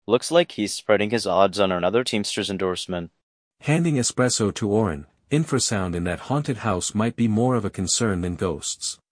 Looks like he's spreading his odds on another Teamsters endorsement. Handing espresso to Oren, infrasound in that haunted house might be more of a concern than ghosts.